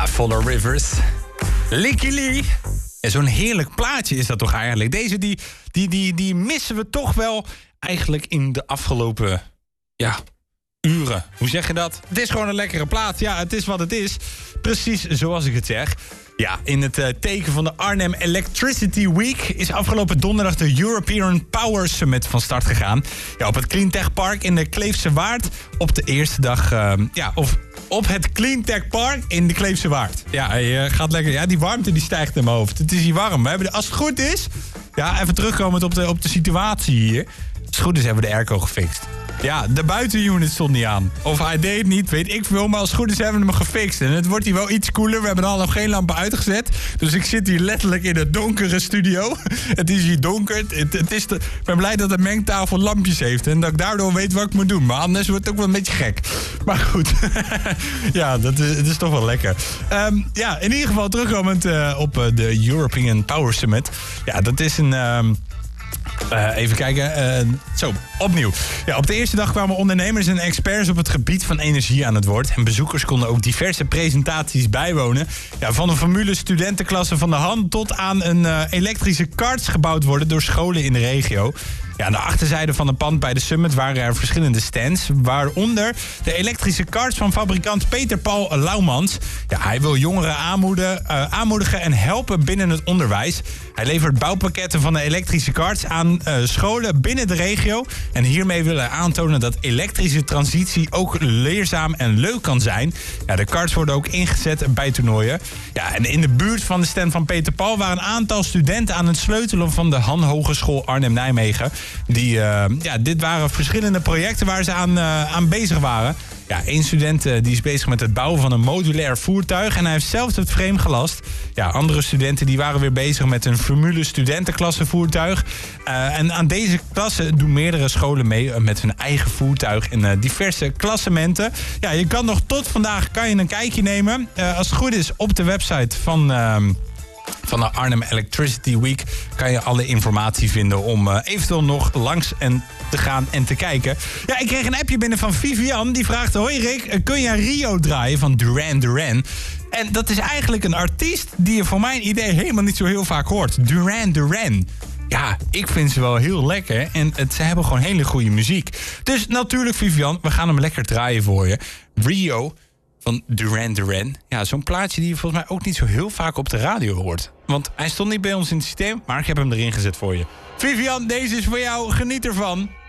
Ja, Follow Rivers. Licky Lee. En zo'n heerlijk plaatje is dat toch eigenlijk. Deze die missen we toch wel eigenlijk in de afgelopen uren. Hoe zeg je dat? Het is gewoon een lekkere plaat. Ja, het is wat het is. Precies zoals ik het zeg. Ja, in het teken van de Arnhem Electricity Week is afgelopen donderdag de European Power Summit van start gegaan. Ja, op het Cleantech Park in de Kleefse Waard op de eerste dag, op het Cleantech Park in de Kleefse Waard. Ja, je gaat lekker. Ja, die warmte die stijgt in mijn hoofd. Het is hier warm. We hebben als het goed is, ja, even terugkomend op de situatie hier. Als het goed is hebben we de airco gefixt. Ja, de buitenunit stond niet aan. Of hij deed het niet, weet ik veel. Maar als het goed is hebben we hem gefixt. En het wordt hier wel iets koeler. We hebben al nog geen lampen uitgezet. Dus ik zit hier letterlijk in een donkere studio. Het is hier donker. Ik ben blij dat de mengtafel lampjes heeft. En dat ik daardoor weet wat ik moet doen. Maar anders wordt het ook wel een beetje gek. Maar goed. Ja, het is toch wel lekker. Ja, in ieder geval terugkomend op de European Power Summit. Ja, dat is een... even kijken. Zo, opnieuw. Ja, op de eerste dag kwamen ondernemers en experts op het gebied van energie aan het woord. En bezoekers konden ook diverse presentaties bijwonen. Ja, van een formule studentenklasse van de hand tot aan een elektrische karts gebouwd worden door scholen in de regio. Ja, aan de achterzijde van het pand bij de Summit waren er verschillende stands, waaronder de elektrische karts van fabrikant Peter Paul Laumans. Ja, hij wil jongeren aanmoedigen en helpen binnen het onderwijs. Hij levert bouwpakketten van de elektrische karts aan scholen binnen de regio. En hiermee willen hij aantonen dat elektrische transitie ook leerzaam en leuk kan zijn. Ja, de karts worden ook ingezet bij toernooien. Ja, en in de buurt van de stand van Peter Paul waren een aantal studenten aan het sleutelen van de Han Hogeschool Arnhem-Nijmegen. Dit waren verschillende projecten waar ze aan bezig waren. Ja, één student die is bezig met het bouwen van een modulair voertuig en hij heeft zelf het frame gelast. Ja, andere studenten die waren weer bezig met een formule studentenklasse voertuig. En aan deze klasse doen meerdere scholen mee met hun eigen voertuig in diverse klassementen. Ja, je kan nog tot vandaag een kijkje nemen. Als het goed is op de website van de Arnhem Electricity Week kan je alle informatie vinden om eventueel nog langs te gaan en te kijken. Ja, ik kreeg een appje binnen van Vivian. Die vraagt: hoi Rick, kun je Rio draaien van Duran Duran? En dat is eigenlijk een artiest die je voor mijn idee helemaal niet zo heel vaak hoort. Duran Duran. Ja, ik vind ze wel heel lekker. En ze hebben gewoon hele goede muziek. Dus natuurlijk Vivian, we gaan hem lekker draaien voor je. Rio van Duran Duran. Ja, zo'n plaatje die je volgens mij ook niet zo heel vaak op de radio hoort. Want hij stond niet bij ons in het systeem, maar ik heb hem erin gezet voor je. Vivian, deze is voor jou. Geniet ervan.